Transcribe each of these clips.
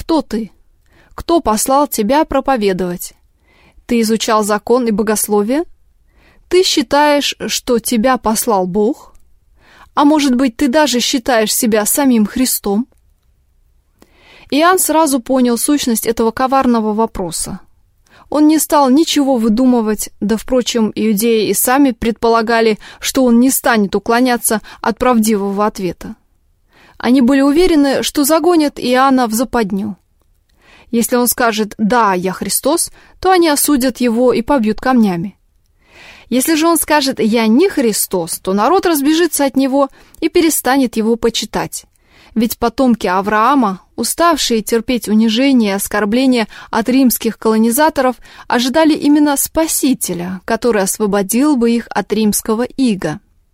кто ты? Кто послал тебя проповедовать? Ты изучал закон и богословие? Ты считаешь, что тебя послал Бог? А может быть, ты даже считаешь себя самим Христом?» Иоанн сразу понял сущность этого коварного вопроса. Он не стал ничего выдумывать, да, впрочем, иудеи и сами предполагали, что он не станет уклоняться от правдивого ответа. Они были уверены, что загонят Иоанна в западню. Если он скажет «да, я Христос», то они осудят его и побьют камнями. Если же он скажет «я не Христос», то народ разбежится от него и перестанет его почитать. Ведь потомки Авраама, уставшие терпеть унижение и оскорбления от римских колонизаторов, ожидали именно Спасителя, который освободил бы их от римского ига.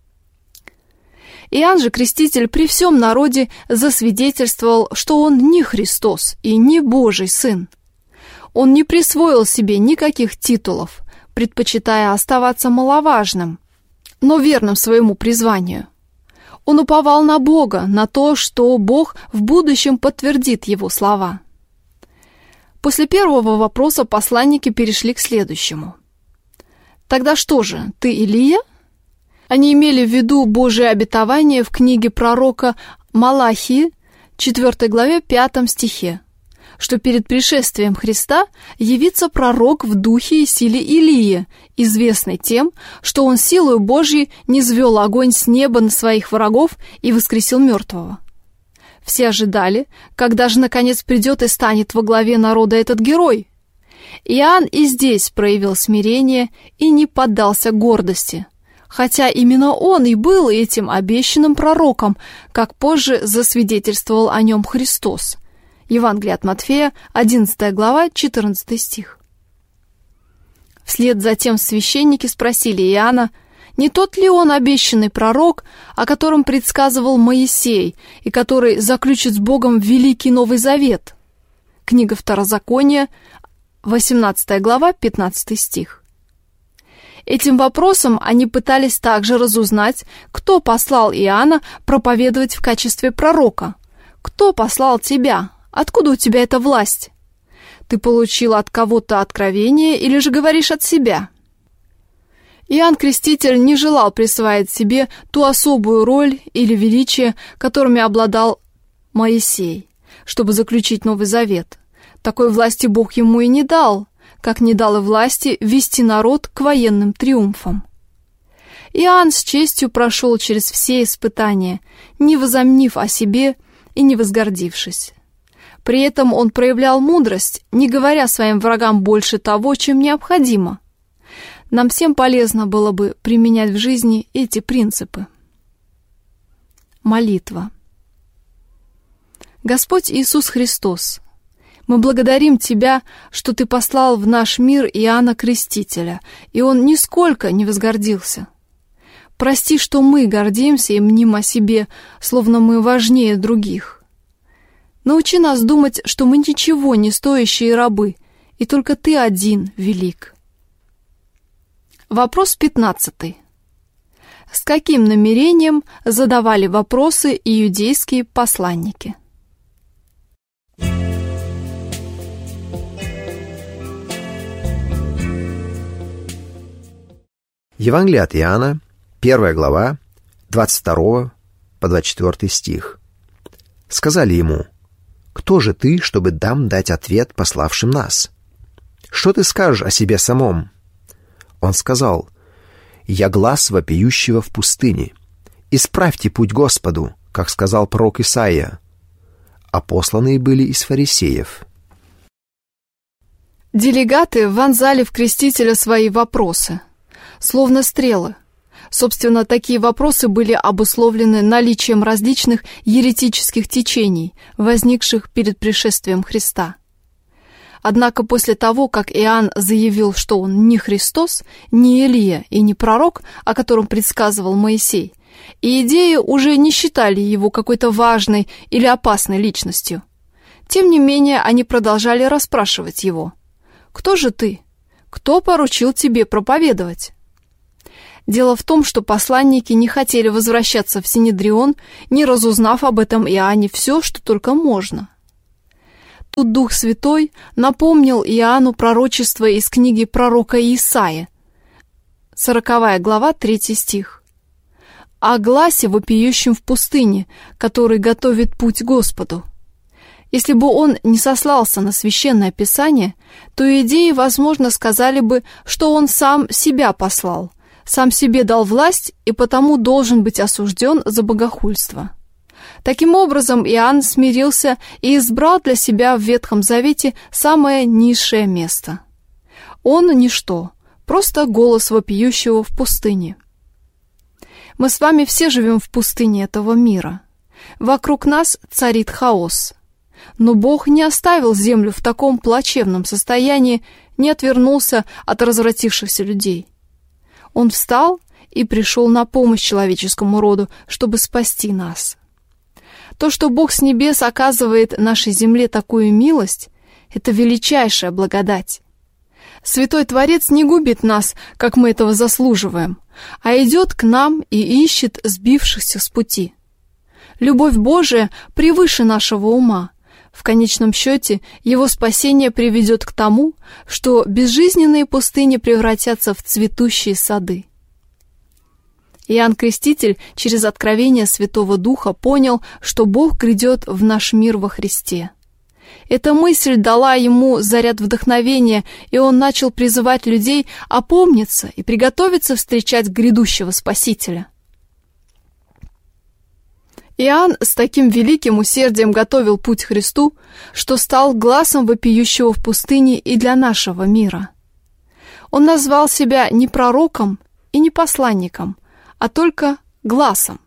Иоанн же Креститель при всем народе засвидетельствовал, что он не Христос и не Божий Сын. Он не присвоил себе никаких титулов, предпочитая оставаться маловажным, но верным своему призванию. Он уповал на Бога, на то, что Бог в будущем подтвердит его слова. После первого вопроса посланники перешли к следующему. «Тогда что же, ты Илия?» Они имели в виду Божие обетование в книге пророка Малахии, 4 главе, 5 стихе, что перед пришествием Христа явится пророк в духе и силе Илии, известный тем, что он силою Божьей низвел огонь с неба на своих врагов и воскресил мертвого. Все ожидали, когда же наконец придет и станет во главе народа этот герой. Иоанн и здесь проявил смирение и не поддался гордости, хотя именно он и был этим обещанным пророком, как позже засвидетельствовал о нем Христос. Евангелие от Матфея, 11 глава, 14 стих. Вслед за тем священники спросили Иоанна, не тот ли он обещанный пророк, о котором предсказывал Моисей и который заключит с Богом Великий Новый Завет. Книга Второзакония, 18 глава, 15 стих. Этим вопросом они пытались также разузнать, кто послал Иоанна проповедовать в качестве пророка. Кто послал тебя? Откуда у тебя эта власть? Ты получил от кого-то откровение или же говоришь от себя? Иоанн Креститель не желал присваивать себе ту особую роль или величие, которыми обладал Моисей, чтобы заключить Новый Завет. Такой власти Бог ему и не дал, как не дал и власти вести народ к военным триумфам. Иоанн с честью прошел через все испытания, не возомнив о себе и не возгордившись. При этом он проявлял мудрость, не говоря своим врагам больше того, чем необходимо. Нам всем полезно было бы применять в жизни эти принципы. Молитва. Господь Иисус Христос, мы благодарим Тебя, что Ты послал в наш мир Иоанна Крестителя, и он нисколько не возгордился. Прости, что мы гордимся и мним о себе, словно мы важнее других. Научи нас думать, что мы ничего не стоящие рабы, и только Ты один велик. Вопрос 15. С каким намерением задавали вопросы иудейские посланники? Евангелие от Иоанна, 1 глава, 22 по 24 стих. Сказали ему: «Кто же ты, чтобы нам дать ответ пославшим нас? Что ты скажешь о себе самом?» Он сказал: «Я глас вопиющего в пустыне. Исправьте путь Господу, как сказал пророк Исаия». А посланные были из фарисеев. Делегаты вонзали в Крестителя свои вопросы, словно стрелы. Собственно, такие вопросы были обусловлены наличием различных еретических течений, возникших перед пришествием Христа. Однако после того, как Иоанн заявил, что он не Христос, не Илия и не пророк, о котором предсказывал Моисей, иудеи уже не считали его какой-то важной или опасной личностью. Тем не менее, они продолжали расспрашивать его: «Кто же ты? Кто поручил тебе проповедовать?» Дело в том, что посланники не хотели возвращаться в Синедрион, не разузнав об этом Иоанне все, что только можно. Тут Дух Святой напомнил Иоанну пророчество из книги пророка Исаии, 40 глава, 3 стих. «О гласе, вопиющем в пустыне, который готовит путь Господу». Если бы он не сослался на Священное Писание, то иудеи, возможно, сказали бы, что он сам себя послал, сам себе дал власть и потому должен быть осужден за богохульство. Таким образом, Иоанн смирился и избрал для себя в Ветхом Завете самое низшее место. Он ничто, просто голос вопиющего в пустыне. Мы с вами все живем в пустыне этого мира. Вокруг нас царит хаос. Но Бог не оставил землю в таком плачевном состоянии, не отвернулся от развратившихся людей. Он встал и пришел на помощь человеческому роду, чтобы спасти нас. То, что Бог с небес оказывает нашей земле такую милость, это величайшая благодать. Святой Творец не губит нас, как мы этого заслуживаем, а идет к нам и ищет сбившихся с пути. Любовь Божия превыше нашего ума. В конечном счете, его спасение приведет к тому, что безжизненные пустыни превратятся в цветущие сады. Иоанн Креститель через откровение Святого Духа понял, что Бог грядет в наш мир во Христе. Эта мысль дала ему заряд вдохновения, и он начал призывать людей опомниться и приготовиться встречать грядущего Спасителя. Иоанн с таким великим усердием готовил путь к Христу, что стал гласом вопиющего в пустыне и для нашего мира. Он назвал себя не пророком и не посланником, а только гласом.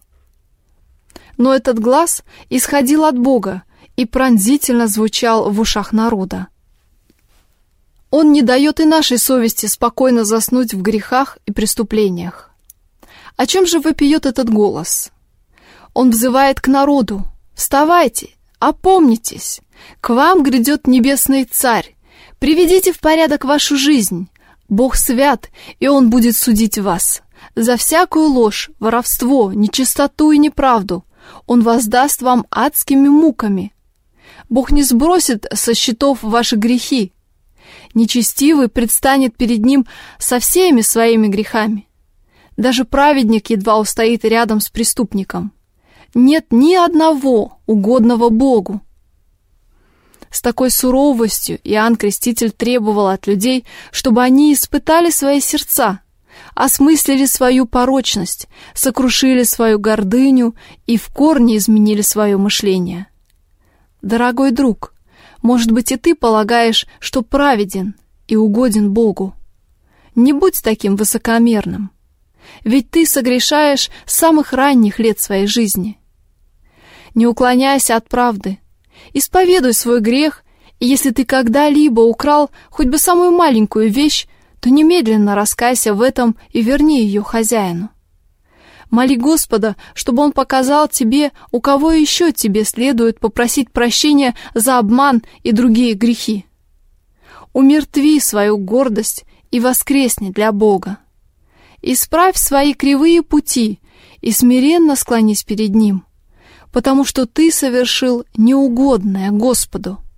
Но этот глас исходил от Бога и пронзительно звучал в ушах народа. Он не дает и нашей совести спокойно заснуть в грехах и преступлениях. О чем же вопиет этот голос? Он взывает к народу: «Вставайте, опомнитесь, к вам грядет небесный Царь, приведите в порядок вашу жизнь, Бог свят, и Он будет судить вас. За всякую ложь, воровство, нечистоту и неправду Он воздаст вам адскими муками. Бог не сбросит со счетов ваши грехи. Нечестивый предстанет перед Ним со всеми своими грехами. Даже праведник едва устоит рядом с преступником. Нет ни одного угодного Богу». С такой суровостью Иоанн Креститель требовал от людей, чтобы они испытали свои сердца, осмыслили свою порочность, сокрушили свою гордыню и в корне изменили свое мышление. Дорогой друг, может быть, и ты полагаешь, что праведен и угоден Богу. Не будь таким высокомерным, ведь ты согрешаешь с самых ранних лет своей жизни. Не уклоняйся от правды, исповедуй свой грех, и если ты когда-либо украл хоть бы самую маленькую вещь, то немедленно раскайся в этом и верни ее хозяину. Моли Господа, чтобы Он показал тебе, у кого еще тебе следует попросить прощения за обман и другие грехи. Умертви свою гордость и воскресни для Бога. Исправь свои кривые пути и смиренно склонись перед Ним, потому что ты совершил неугодное Господу.